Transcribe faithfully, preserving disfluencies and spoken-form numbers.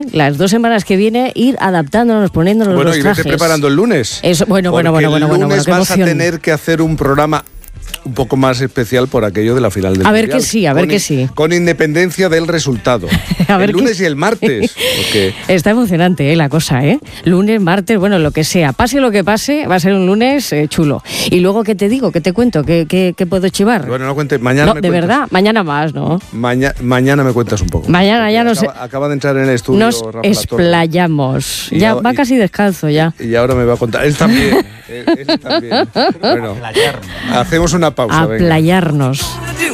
las dos semanas que viene, ir adaptándonos, poniéndonos bueno, los y trajes. vete preparando el lunes. Eso, bueno, bueno, bueno, bueno, bueno, el bueno, lunes qué vas emoción. a tener que hacer un programa un poco más especial por aquello de la final del A ver Mundial. que sí, a ver Con que in- sí. Con independencia del resultado. A ver el lunes que- y el martes. Porque Está emocionante, ¿eh? La cosa, ¿eh? Lunes, martes, bueno, lo que sea. Pase lo que pase, va a ser un lunes eh, chulo. Y luego, ¿qué te digo? ¿Qué te cuento? ¿Qué, qué, qué puedo chivar? bueno, no cuentes. Mañana no, me de cuentas. verdad, mañana más, ¿no? Maña- mañana me cuentas un poco. Mañana Porque ya nos- acaba, acaba de entrar en el estudio Nos Rafa La Torre. explayamos. Y Ya ahora- va y- casi descalzo ya. Y ahora me va a contar. Él también. él, él también. Bueno, hacemos una pausa. A venga. playarnos.